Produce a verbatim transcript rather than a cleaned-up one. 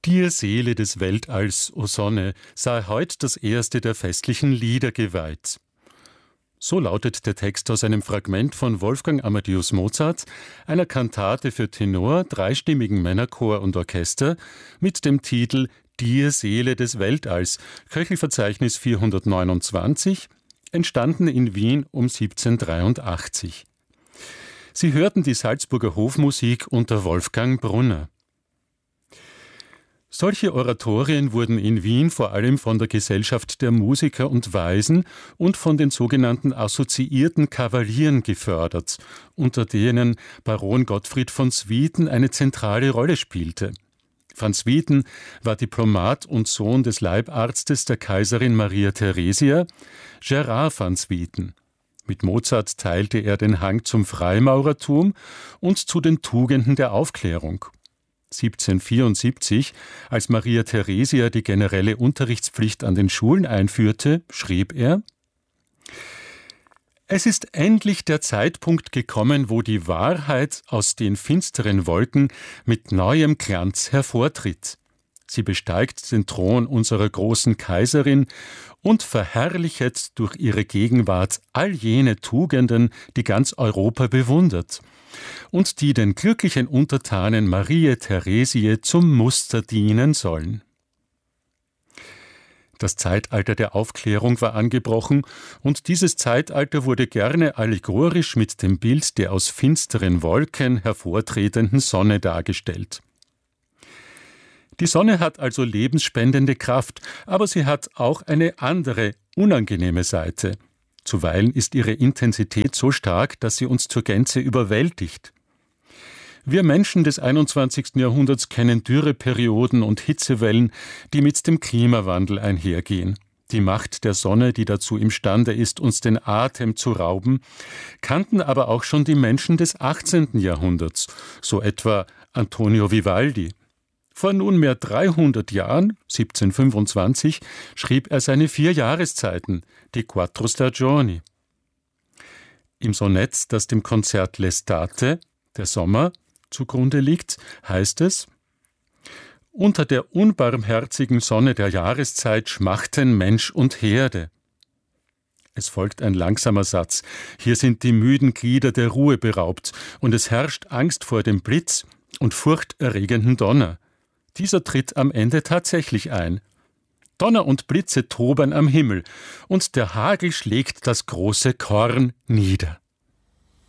Dir Seele des Weltalls, o Sonne, sei heut das erste der festlichen Lieder geweiht. So lautet der Text aus einem Fragment von Wolfgang Amadeus Mozart, einer Kantate für Tenor, dreistimmigen Männerchor und Orchester mit dem Titel Dir Seele des Weltalls, Köchelverzeichnis vierhundertneunundzwanzig, entstanden in Wien um siebzehnhundertdreiundachtzig. Sie hörten die Salzburger Hofmusik unter Wolfgang Brunner. Solche Oratorien wurden in Wien vor allem von der Gesellschaft der Musiker und Weisen und von den sogenannten assoziierten Kavalieren gefördert, unter denen Baron Gottfried von Swieten eine zentrale Rolle spielte. Van Swieten war Diplomat und Sohn des Leibarztes der Kaiserin Maria Theresia, Gerard van Swieten. Mit Mozart teilte er den Hang zum Freimaurertum und zu den Tugenden der Aufklärung. siebzehnhundertvierundsiebzig, als Maria Theresia die generelle Unterrichtspflicht an den Schulen einführte, schrieb er: Es ist endlich der Zeitpunkt gekommen, wo die Wahrheit aus den finsteren Wolken mit neuem Glanz hervortritt. Sie besteigt den Thron unserer großen Kaiserin und verherrlichet durch ihre Gegenwart all jene Tugenden, die ganz Europa bewundert und die den glücklichen Untertanen Mariä Theresiä zum Muster dienen sollen. Das Zeitalter der Aufklärung war angebrochen und dieses Zeitalter wurde gerne allegorisch mit dem Bild der aus finsteren Wolken hervortretenden Sonne dargestellt. Die Sonne hat also lebensspendende Kraft, aber sie hat auch eine andere, unangenehme Seite. Zuweilen ist ihre Intensität so stark, dass sie uns zur Gänze überwältigt. Wir Menschen des einundzwanzigsten Jahrhunderts kennen Dürreperioden und Hitzewellen, die mit dem Klimawandel einhergehen. Die Macht der Sonne, die dazu imstande ist, uns den Atem zu rauben, kannten aber auch schon die Menschen des achtzehnten Jahrhunderts, so etwa Antonio Vivaldi. Vor nunmehr dreihundert Jahren, siebzehnhundertfünfundzwanzig, schrieb er seine vier Jahreszeiten, die Quattro Stagioni. Im Sonett, das dem Konzert L'estate, der Sommer, zugrunde liegt, heißt es: Unter der unbarmherzigen Sonne der Jahreszeit schmachten Mensch und Herde. Es folgt ein langsamer Satz. Hier sind die müden Glieder der Ruhe beraubt und es herrscht Angst vor dem Blitz und furchterregenden Donner. Dieser tritt am Ende tatsächlich ein. Donner und Blitze toben am Himmel und der Hagel schlägt das große Korn nieder.